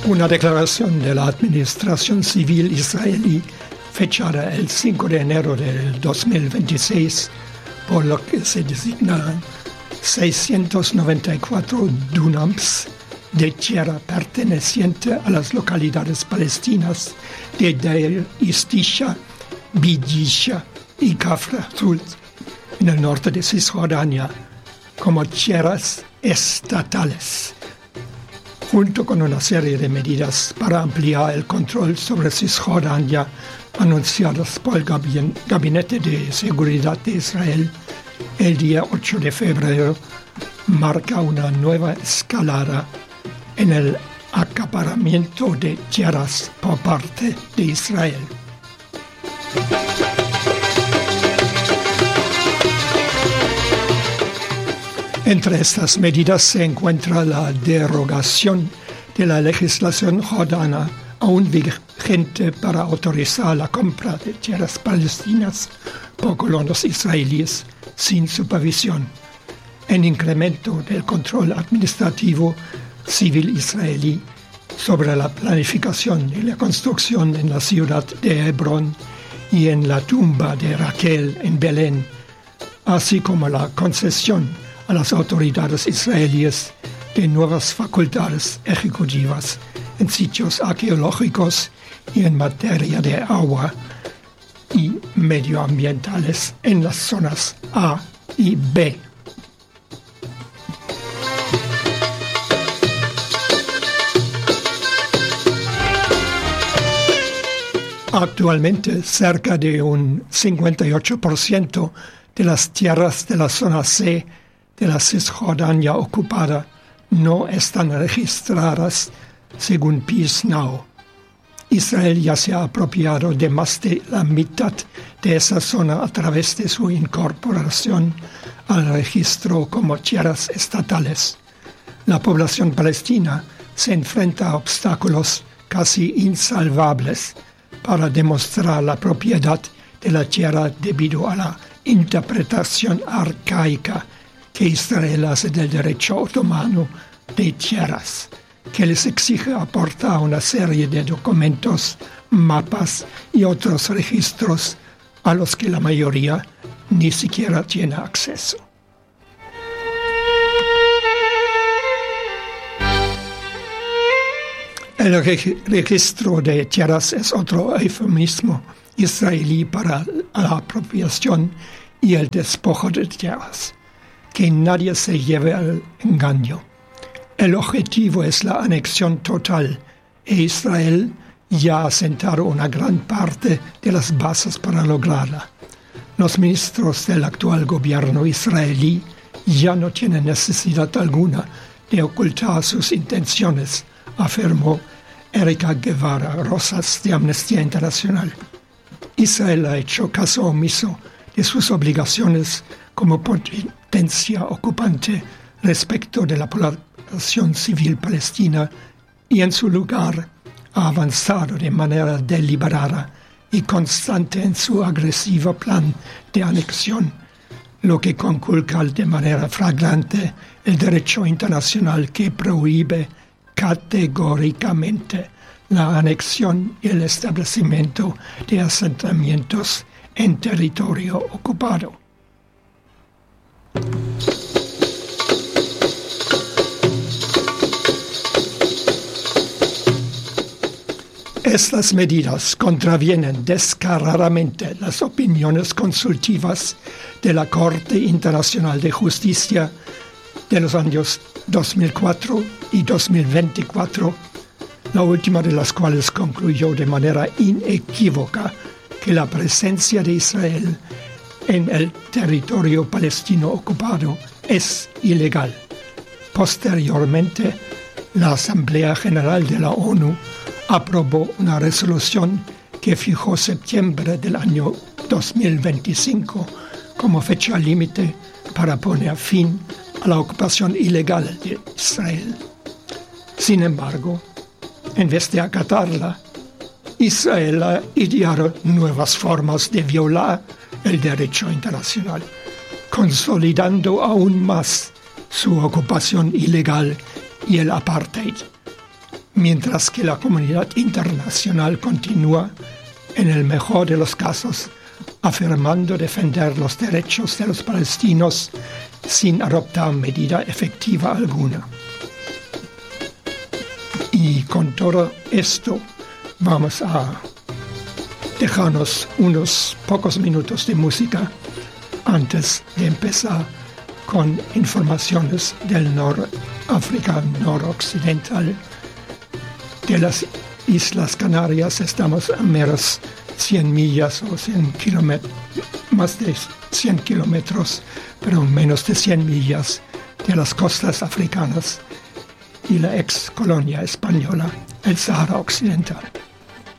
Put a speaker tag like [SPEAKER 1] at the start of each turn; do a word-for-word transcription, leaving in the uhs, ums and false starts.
[SPEAKER 1] Una declaración de la Administración Civil israelí fechada el cinco de enero del dos mil veintiséis, por lo que se designan seiscientos noventa y cuatro dunams de tierra perteneciente a las localidades palestinas de Deir Istisha, Bidisha y Kafrathut en el norte de Cisjordania como tierras estatales, junto con una serie de medidas para ampliar el control sobre Cisjordania anunciadas por el Gabinete de Seguridad de Israel el día ocho de febrero, marca una nueva escalada en el acaparamiento de tierras por parte de Israel. Entre estas medidas se encuentra la derogación de la legislación jordana aún vigente para autorizar la compra de tierras palestinas por colonos israelíes sin supervisión, el incremento del control administrativo civil israelí sobre la planificación y la construcción en la ciudad de Hebrón y en la tumba de Raquel en Belén, así como la concesión a las autoridades israelíes de nuevas facultades ejecutivas en sitios arqueológicos y en materia de agua y medioambientales en las zonas A y B. Actualmente, cerca de un cincuenta y ocho por ciento de las tierras de la zona C de la Cisjordania ocupada no están registradas según Peace Now. Israel ya se ha apropiado de más de la mitad de esa zona a través de su incorporación al registro como tierras estatales. La población palestina se enfrenta a obstáculos casi insalvables para demostrar la propiedad de la tierra debido a la interpretación arcaica que Israel hace del derecho otomano de tierras, que les exige aportar una serie de documentos, mapas y otros registros a los que la mayoría ni siquiera tiene acceso. El registro de tierras es otro eufemismo israelí para la apropiación y el despojo de tierras. Que nadie se lleve al engaño. El objetivo es la anexión total e Israel ya ha sentado una gran parte de las bases para lograrla. Los ministros del actual gobierno israelí ya no tienen necesidad alguna de ocultar sus intenciones, afirmó Erika Guevara Rosas de Amnistía Internacional. Israel ha hecho caso omiso de sus obligaciones como potencia ocupante respecto de la población civil palestina y en su lugar ha avanzado de manera deliberada y constante en su agresivo plan de anexión, lo que conculca de manera flagrante el derecho internacional que prohíbe categóricamente la anexión y el establecimiento de asentamientos en territorio ocupado. Estas medidas contravienen descaradamente las opiniones consultivas de la Corte Internacional de Justicia de los años dos mil cuatro y dos mil veinticuatro, la última de las cuales concluyó de manera inequívoca que la presencia de Israel en el territorio palestino ocupado es ilegal. Posteriormente, la Asamblea General de la ONU aprobó una resolución que fijó septiembre del año dos mil veinticinco como fecha límite para poner fin a la ocupación ilegal de Israel. Sin embargo, en vez de acatarla, Israel ha ideado nuevas formas de violar el derecho internacional, consolidando aún más su ocupación ilegal y el apartheid. mientras que la comunidad internacional continúa, en el mejor de los casos, afirmando defender los derechos de los palestinos sin adoptar medida efectiva alguna. Y con todo esto vamos a dejarnos unos pocos minutos de música antes de empezar con informaciones del África noroccidental. De las Islas Canarias estamos a menos cien millas o cien kilómetros, más de cien kilómetros, pero menos de cien millas de las costas africanas y la ex colonia española, el Sahara Occidental.